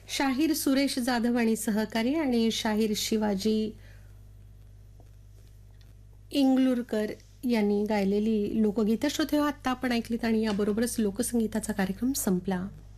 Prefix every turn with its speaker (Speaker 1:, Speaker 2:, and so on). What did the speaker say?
Speaker 1: शाहीर सुरेश जाधव आणि सहकारी आणि शाहीर शिवाजी इंगलुरकर यांनी गायलेली लोकगीतं श्रोते हो आत्ता आपण ऐकलीत आणि याबरोबरच लोकसंगीताचा कार्यक्रम संपला.